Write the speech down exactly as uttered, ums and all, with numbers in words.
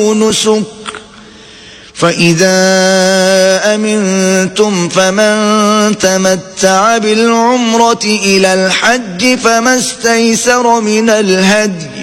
نسك فإذا أمنتم فمن تمتع بالعمرة إلى الحج فما استيسر من الهدي